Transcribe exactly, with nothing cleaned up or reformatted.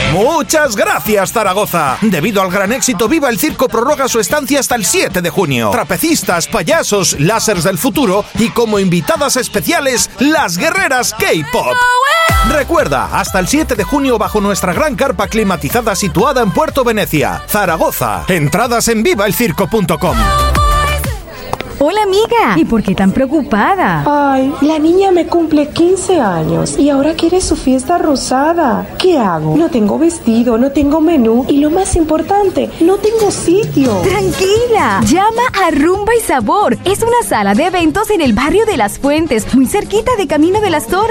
Muchas gracias, Zaragoza. Debido al gran éxito, Viva el Circo prorroga su estancia hasta el siete de junio. Trapecistas, payasos, lásers del futuro y como invitadas especiales, las guerreras K-pop. Recuerda, hasta el siete de junio bajo nuestra gran carpa climatizada situada en Puerto Venecia, Zaragoza. Entradas en viva el circo punto com. Hola, amiga. ¿Y por qué tan preocupada? Ay, la niña me cumple quince años y ahora quiere su fiesta rosada. ¿Qué hago? No tengo vestido, no tengo menú y lo más importante, no tengo sitio. Tranquila. Llama a Rumba y Sabor. Es una sala de eventos en el barrio de Las Fuentes, muy cerquita de Camino de las Torres.